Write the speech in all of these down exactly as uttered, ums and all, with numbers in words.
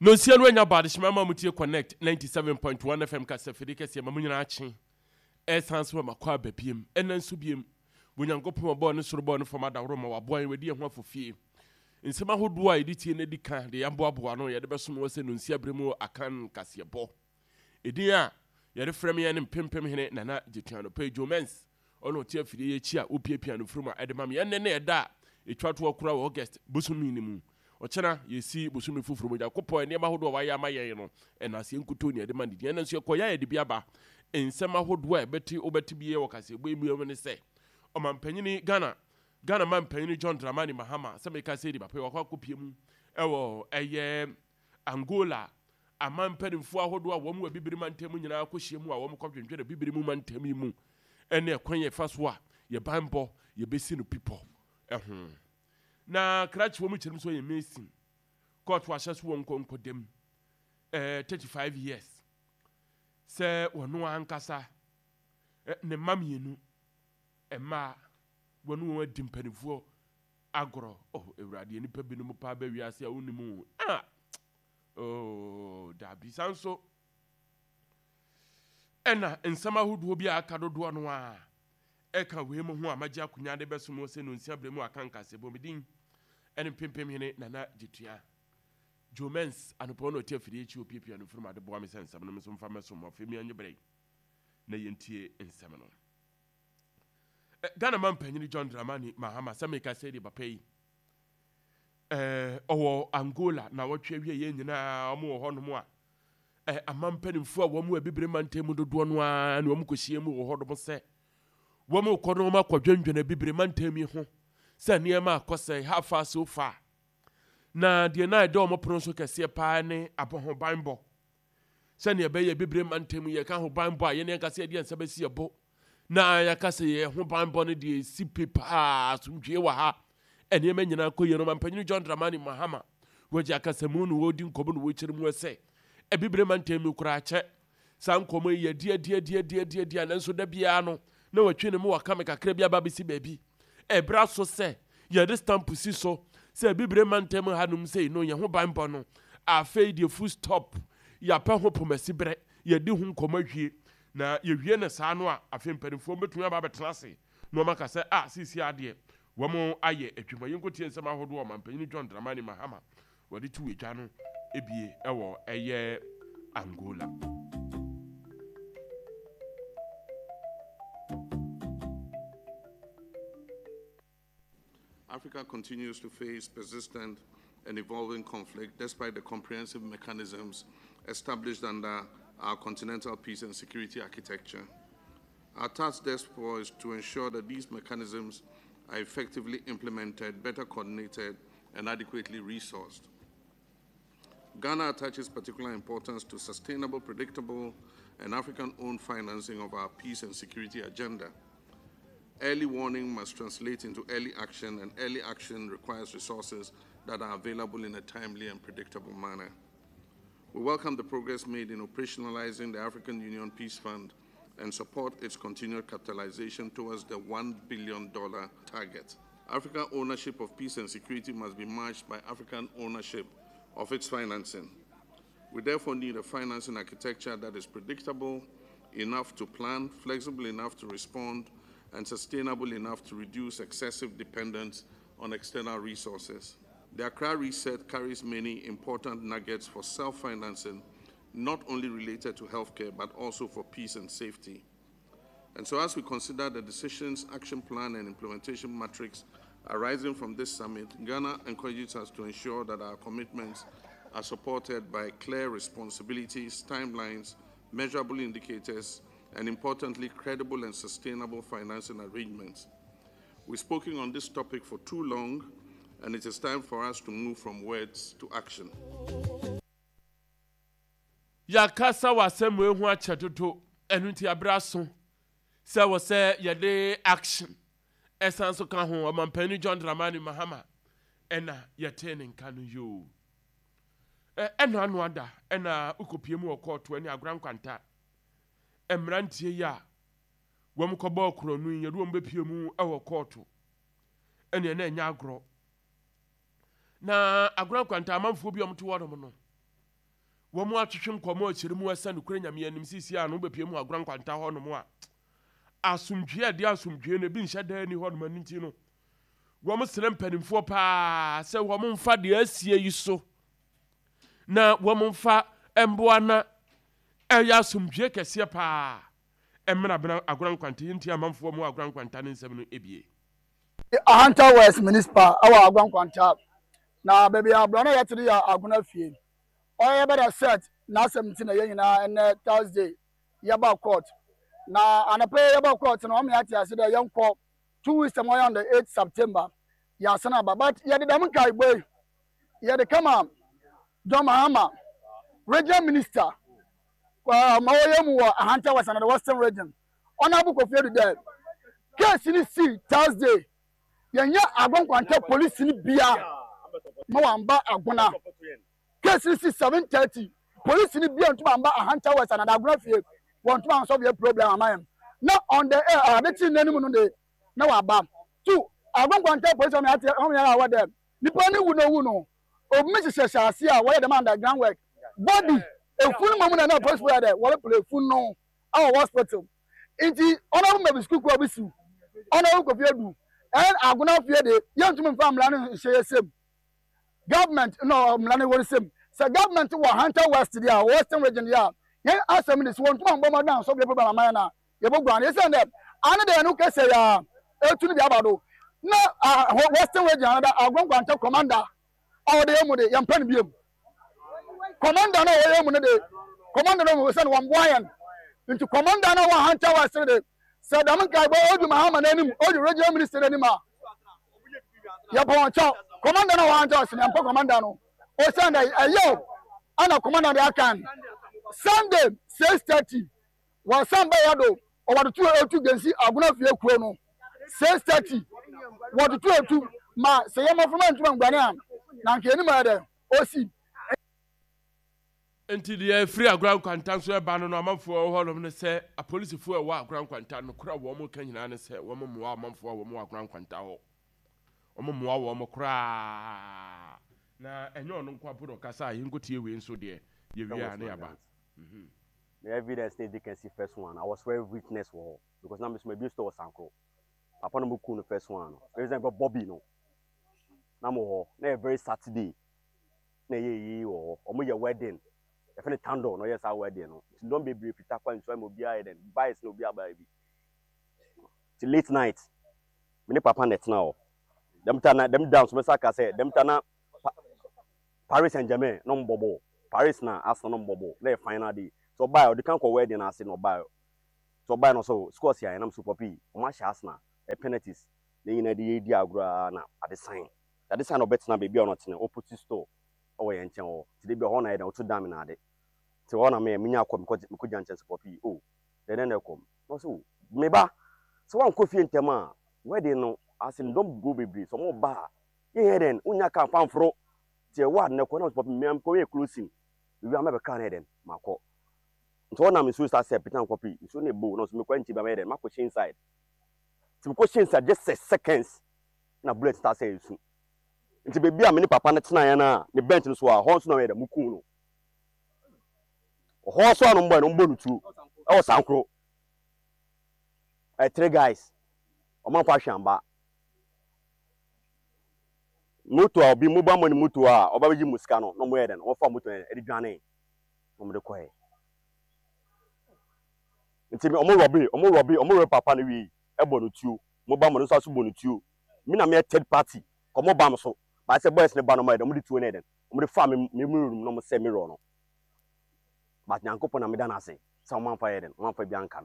No sia no nya bad shima mutie connect ninety-seven point one F M kasa fidi kese ma munyina achi essence we makwa babiem ena nso biem bunyankopon obo ne soro bo ne fama dawro ma waboan wedi ho afofie nsema hodo a edi tie ne dika de yambo aboa no ye de besom wose no nsia bremu akan kasebo edin a ye de frem ye ne pempem hene nana jetuano pejo mens ono tie afide ye chi a opiapia no fruma edemam ye ne ne eda etwato okura wo August busumi ni mu ochena yesi busumi fufuru mo yakopɔ ne ma hodo wa ya mayen no enase nkuto ne de man di ena nso ekoya ye de biaba ensema hodo a beti obeti biye wo kase bo emu ne se omampanyini Ghana Ghana mampanyini John Dramani Mahama se me kase di ba pe wakwa kopie mu ewo eye Angola amampanimfo ahodo a wo mu bibiri mantem nyina akohie mu a wo mu kɔdwendwe de bibiri mu mantem mu ene ekwan ye faso a ye banbɔ ye besi no people ehun na krachi wo mu chirim so ye mesin court wa hyeso wo nkonkodem eh thirty-five years se wono ankasa ne mamienu ema wono wo dimpanifo agro oh ewrade ni pa binu mu pa ba wiase a wonimu ah oh da bi sanso ena nsama hudu bi aka dodo no a eka we mu ho amaje akunya de beso mo se no nsia bremu akanka se bomidin ene pempem hene nana jitua Jomens anopo no tie fide chi opiepia no furuma de boa me sensam no so mfa meso mo femi anyebrei na yentie ensam no Ghana mampanyini John Dramani Mahama sameka se de bapai eh owo Angola na wotwe wie ye nyina omo ho no mo a eh amampanimfo a wo mu abibire mantemu dodo no a na omo kohie mu wo ho do se wo mu kono ma kwadwendwe na bibire mantemi ho se niema akose how far so far na de na de omo pronso kese pa ne aboho banbo se ne be ye bibire mantemu ye ka ho banbo a ye ne kase de nsa besi ebo na ya kase ye ho banbo ne de si pepa asumdwe wa ha ene me nyina ko ye no mampanyini John Dramani Mahama woji akase mu no wodi nkobo no wo chirim wese e bibire mantemu kura che sankomo ye die die die die die die na nso da bia no na watwe ne mu waka me kakra bia ba bisi baabi e bra so se ye de stamp si so se bibire mantem hanum se no ye ho banbo no afei de full stop ya pa ho pomasi bre ye di hu nkomo hwie na ye hwie ne sa no a afei mpanimfo betun aba betena se no maka se ah sisi ade wo mo aye adwuma yenkotie nsema hodo o mampanyini John Dramani Mahama wadi tu edwa no ebie ewo eye Angola. Africa continues to face persistent and evolving conflict despite the comprehensive mechanisms established under our continental peace and security architecture. Our task, therefore, is to ensure that these mechanisms are effectively implemented, better coordinated, and adequately resourced. Ghana attaches particular importance to sustainable, predictable, and African-owned financing of our peace and security agenda. Early warning must translate into early action, and early action requires resources that are available in a timely and predictable manner. We welcome the progress made in operationalizing the African Union Peace Fund and support its continued capitalization towards the one billion dollars target. African ownership of peace and security must be matched by African ownership of its financing. We therefore need a financing architecture that is predictable enough to plan, flexible enough to respond, and sustainable enough to reduce excessive dependence on external resources. The Accra Reset carries many important nuggets for self-financing, not only related to healthcare, but also for peace and safety. And so as we consider the decisions, action plan, and implementation matrix arising from this summit, Ghana encourages us to ensure that our commitments are supported by clear responsibilities, timelines, measurable indicators, and importantly, credible and sustainable financing arrangements. We've spoken on this topic for too long, and it is time for us to move from words to action. Yakasa wasemu ehu achedodo enunti abraso se wo se yede action esanso ka ho amampani John Dramani Mahama ena yete ne nka no yo e ena anu ada ena ukopie mu okoto ani agrankwanta emrantie ya wom kobo okronu yedu wom bepie mu ewo koto ene na enya agro na agrankwanta amamfo bi omto wodom no wo mo atwetwe nkomo akyiri mu asa no kura nyame anim sisi a no bepie mu agora nkwanta ho no mo a asomdwe ade asomdwe no bi nhya da ni ho no maninti no wo mo sere mpanimfo pa se wo mo mfa de asie yi so na wo mo mfa emboa na eya asomdwe kese pa emra bena agora nkwanta yinti amanfo mu agora nkwanta ne nsem no ebie Ahanta West Municipal awa agora nkwanta na baby abro na yetiri ya agona fie oye better set na seventeen na yina en Thursday yaba court na anape yaba court na o me ati ase da yenko two weeks am on the eighth September ya sana ba but ya de dam kai boy ya de kama John Mahama regional minister kwa mawoye mu Ahanta West na the Western region honorable Kofi Edudai case ni see Thursday yenya agon kwanta police ni bia mawamba agona case is seven thirty police ni bia ntuma amba Ahanta West na agona fie want to solve your problem amam na on the air abeti nanimu no de na wa ba two agon kwanta police on ati on ya wa dem nipa ni wu no wu no o mi se se ase a wo dem underground work body efunu mamu na na police for there wo play fun no our hospital inti honorable maybe school ko bisu honorable Kofi Edu and agona fie de yentumi family no shey sem government no mlane wori sem so government wa Ahanta West dia Western region dia yen asem this one to mboma dan so be problem amana na ye bogwan ye send them ane de no kese ya etu ni abado na Western region da agwankwanta commander all the emu de yam pan biem commander na wo emu ne de commander no send one boyan into commander na wa Ahanta West de so dam kai bo Odu Mahama na nim Odu regional minister na nim a ya pon cha commander na wa Ahanta West na mpa commander no o send ayo ana commander de akan Sunday six thirty was Samba Yado over the two oh two gensi aguna fie kuo no six thirty what the two oh two ma say ma from ntuma ngwane na nke ni ma de osi enti de free agora nkwanta so e ba no amanfo ho no ne se a police fo e wa agora nkwanta no kura wo mo kan nyina ne se wo mo mo amanfo wo mo agora nkwanta ho wo mo mo wo mo kura na enyo no nkwa bodo kasa yi ngotie we nso de ye wi a na ya ba. Mm-hmm. The evidence they can see first one. I was very witness for because now Miss Maybe store Sanko. Upon the the first one. For example, Bobby no. Now na very Saturday. Na ye ye or or your wedding. If any tando no yes our wedding no. Don't be brief. Peter Pan so mo be then. Buy no be baby. Till late night. Me papa net now. Them tana them down so me saka say them tana Paris Saint-Germain no bobo. Paris na Arsenal bobo le final day so buy o de kan ko wedding na ase no buy so buy no so scores here na super p o ma sha Arsenal e penalties le yin na de di agura na ade sign ade sign no bet na baby o no tene opposite store o ye nchen o ti de bi ho na e da o to dam na ade ti ho na me me nya kom ko ko jan nchen super p o de na kom no so me ba so wan ko fie ntem a wedding no asin don go baby so mo ba ye heden unya kan pamfro ti e wa na ko na super p me am ko ye closing we am be kan heden mako nto na me so start set pitan copy so na bo no so me kwanti ba me heden mako shin inside ti me ko shin inside just six seconds na bullet start say su nti baby am ni papa na tena ya na ne bench no so a ho so na me heden muku no ho so anu mbo no mbo nutu e wo sankro eh three guys o man pa hwamba moto a obi mobile money moto a oba beji musika no no mo heden wo fa moto e di dwane no mo de koe nti me omo robi omo robi omo robi papa no wi e bo no tuo mobile money so aso bo no tuo mi na me third party ko mo bam so ba say boys ne ba no mo heden mo di tuo ne heden mo de fa me me room no mo se me ro no ba nyankopon na me da na ase sa mo man fa heden mo man fa bi anka me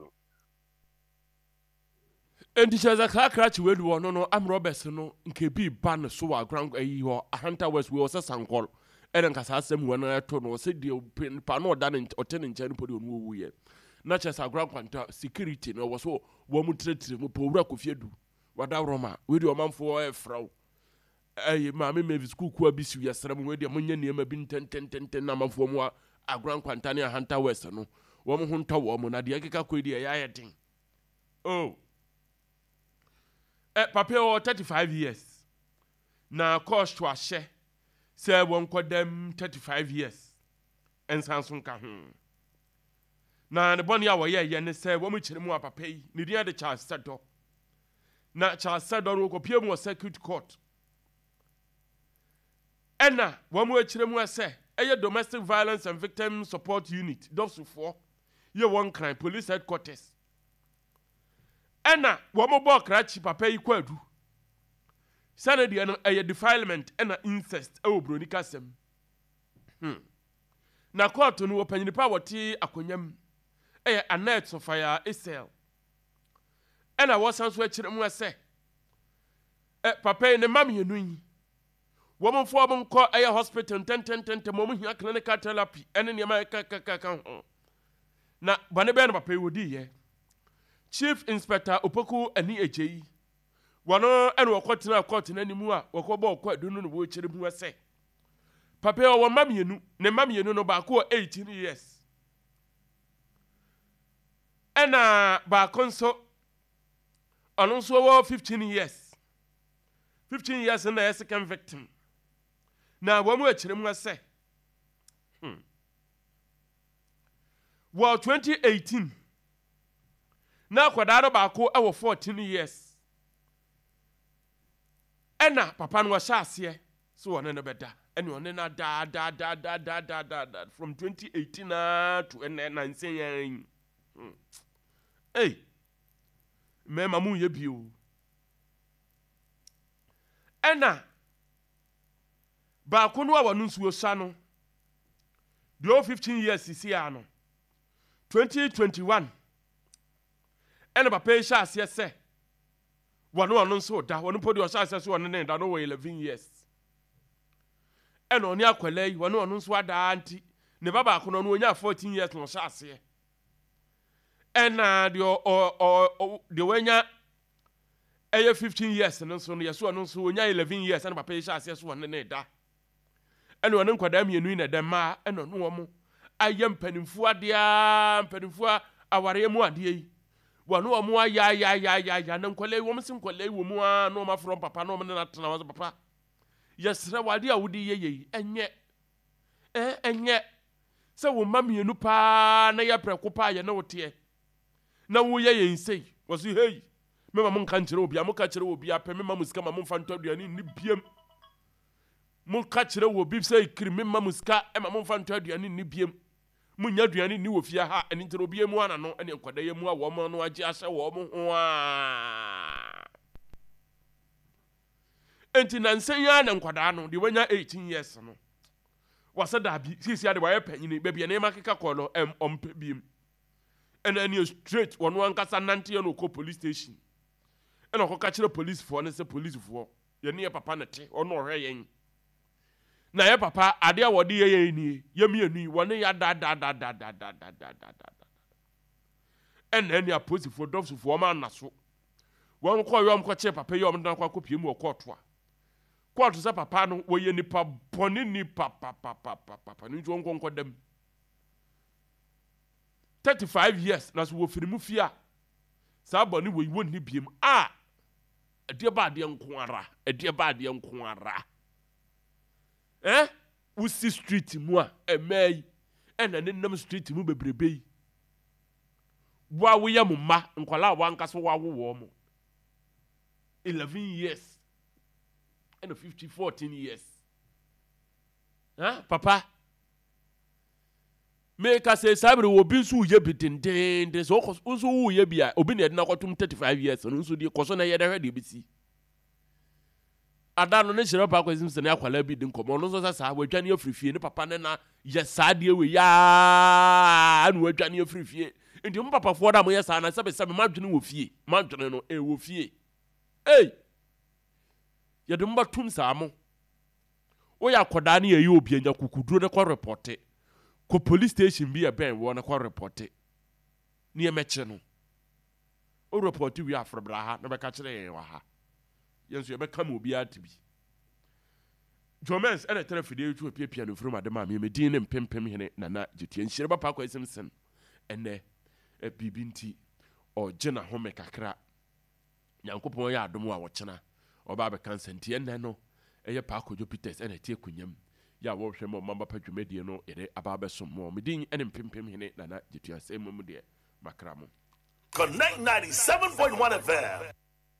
enti chaza krakrachi we do no no am Roberts no nke bi ban so wa grand ayi ho Ahanta West we was sankol eden kasa asem we no eto no se de pa no da ne ote ne nche no podi onu wu ye na chesa grand kwanta security no was so wo mu tretre mu po wura Kofi Edu wada Roma we do manfo e fraw ayi ma me me school ku abisi yesrem we de munye ne ma bi ntententen na manfo mu a grand kwanta ne Ahanta West no wo mu ho nto wo mu na de akeka ko de ya yedin oh eh papa o thirty-five years na cost to ashe say won kodem thirty-five years ensan so nka ho na ne bɔne a wɔyɛ yɛ ne sɛ wɔn kyerɛ mu apapa yi ne din de Charles Sedo na Charles Sedo no kɔpie mu wɔ circuit court ɛna wɔn kyerɛ mu sɛ ɛyɛ domestic violence and victim support unit dɔsofoɔ yɛ wɔn kran police headquarters ɛna wɔn bɔ krakye papa yi kwadu sɛ deɛ no ɛyɛ defilement ɛna incest ɛwɔ broni kasɛm hmm. na court no wɔpanyini pa wɔte akonyam ɛyɛ Annette Sofia Esel ɛna wɔsan so akyerɛ mu sɛ ɛ papa yi ne mam yɛ no yi wɔn mfo wɔn nkɔ ɛyɛ hospital ntɛntɛntɛntɛm wɔn hia clinical therapy ɛne nneɛma ɛkakakaka ho na bane bɛn no papa yi wɔdi yɛ Chief Inspector Opoku ani ejeyi wɔno ɛna wɔkɔ tena court n'anim a wɔkɔ bɔ ɔkɔ adu no no wɔkyerɛ mu sɛ papa yi wɔn mam yɛ no ne mam yɛ no no baako wɔ eighteen years ɛna baako nso ɔno nso wɔ fifteen years fifteen years na ɛyɛ second victim na wɔn mu akyerɛ mu sɛ hmm. wɔ twenty eighteen na akwadaa no baako ɛwɔ fourteen years ɛna papa no wɔhyɛ aseɛ so wɔne no bɛda ɛne ɔne no da da da da da da da da from twenty eighteen na to ɛnɛ nansen yɛn hmm. Hey, mɛma mu yɛ bio ɛna baako no a wɔno nsuo sa no deɛ ɔ fifteen years sisi a no twenty twenty-one ɛna papa yi hyɛ aseɛ sɛ wɔno ɔno nso da wɔno po deɛ ɔhyɛ aseɛ so wɔno ne da no wɔ eleven years ɛna ɔne akwala yi wɔno ɔno nso adaa nti ne ba baako no ɔno ɔnya fourteen years na ɔhyɛ aseɛ ɛna deɛ ɔ deɛ wɔanya ɛyɛ fifteen years no nso no yɛso ɔno nso ɔnya eleven years ɛna papa yi hyɛ aseɛ so wɔno ne da ɛna ɔne nkwadaa mmienu yi na ɛda mmaa ɛna ɔno wɔn ayɛ mpanimfoɔ adeɛ mpanimfoɔ awareɛ mu adeɛ yi wɔno wɔn ayɛ ayɛ ayɛ ayɛ na nkwadaa yi wɔn si nkwadaa yi wɔ mu a na wɔn afrɔ papa na wɔn ne natena wɔn papa yɛsrɛ wɔ adeɛ a wɔde yɛ yɛ yi ɛnyɛ ɛɛ ɛnyɛ sɛ wɔn mma mmienu paa na yɛ prɛko paa yɛ na wɔteɛ na wɔyɛ yɛn nsɛyi wɔsi hei mɛma mo nka nkyerɛ obi a mo ka kyerɛ obi apɛ mɛma mo sika ma mo nfa ntɔ aduane ni biem mo ka kyerɛ obi sɛ ikiri mɛma mo sika ɛma mo nfa ntɔ aduane ni biem mo nya aduane ni wɔ fie ha ɛne nkyerɛ obi emu ana no ɛne nkwadaa yɛ mu a wɔn no agye ahyɛ wɔn ho a enti na nsɛn ya na nkwadaa no deɛ wɔnya eighteen years no wɔsɛ daabi sisi ade wɔayɛ panyini baabi ɛna ɛma keka kɔ no ɛm ɔmpɛ biem ɛna ɛne straight wɔn ankasa nante yɛ no kɔ police station ɛna ɔkɔka kyerɛ policefoɔ ne sɛ policefoɔ yɛne yɛ papa ne te ɔno ɔhwɛ yɛn na yɛ papa adeɛ a wɔde yɛ yɛn nie yɛ mmienu yi wɔne yɛ dadadadadadadadadada ɛna ɛne apolicefoɔ dɔfofoɔ ɔma ana so wɔn kɔ yɛ ɔm kɔkyerɛ papa yi ɔm dan kɔ akɔpie mu wɔ kɔɔto a kɔɔto sɛ papa no wɔyɛ nipa bɔne nipa papapapapa ne nti wɔn nkɔ nkɔ dɛm thirty-five years na so wɔfiri mu fie a saa bɔne wɔ yi wɔ ne biem a ɛdeɛ ba adeɛ nko ara ɛdeɛ ba adeɛ nko ara eh wusi street mu a ɛmɛ yi ɛna ne nam street mu bebrebe yi wa woyɛ mo mma nkwala a wankasa wawo wɔ mo eleven years ɛna fifty fourteen years ah papa me ka se sabre wo bi nso yɛ bi dendenden so nso wo yɛ bi a obi na yɛ na kɔtum thirty-five years no nso di kɔso na yɛ dɛhwɛ de bi si ada no ne hyerɛ pa kwazim sɛ ne akwala bi de nkɔmɔ no nso sɛ saa wadwane afirifie ne papa ne na yɛ saa deɛ we ya anu wadwane afirifie nti mo papa fo da mo yɛ saa na sɛ be sɛ me madwene wɔ fie madwene no e wɔ fie ei yɛ de mo batum saa mo wo ya akɔda ne yɛ yɛ obi anya kukuduro ne kɔ reporte ko police station bi ɛbɛn wɔ ne kɔ reporte ne yɛ mɛkye no o reporte wi afrebra ha na bɛka kyerɛ yɛn wɔ ha yɛn so yɛbɛka ma obi ate bi Jomens ɛna tɛrɛ fidie tu apiapia no furu madema me medin ne mpempem hene nana gyetie nhyire ba pa kwa esimsen ɛnɛ bibi nti ɔgye na home kakra nyankopɔn yɛ adom a wɔkyena ɔba bɛka nsɛntie ɛnɛ no ɛyɛ pa akodwo Peters ɛna tie kunyam ya wo hwe mo mamba pa dwumadie no ere aba besom mo medin ene mpempem hene nana jitua sem mu de makra mo Connect ninety-seven point one F M.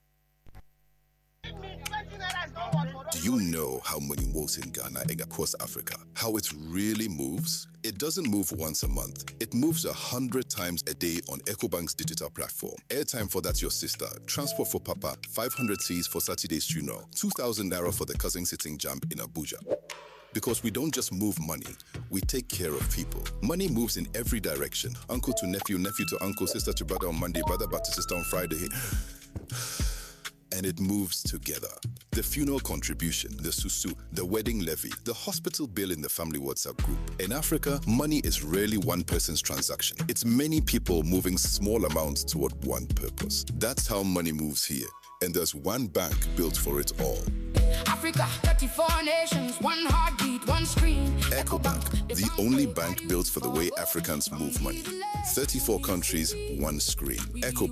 Do you know how money moves in Ghana and across Africa? How it really moves? It doesn't move once a month. It moves a hundred times a day on EcoBank's digital platform. Airtime for That's Your Sister, transport for Papa, five hundred C's for Saturday's funeral, two thousand naira for the cousin sitting jump in Abuja. Because we don't just move money, we take care of people. Money moves in every direction. Uncle to nephew, nephew to uncle, sister to brother on Monday, brother back to sister on Friday. And it moves together. The funeral contribution, the susu, the wedding levy, the hospital bill in the family WhatsApp group. In Africa, money is rarely one person's transaction. It's many people moving small amounts toward one purpose. That's how money moves here. And there's one bank built for it all. Africa, thirty-four nations, one heartbeat, one screen. EcoBank, the only bank built for the way Africans move money. thirty-four countries, one screen. Eco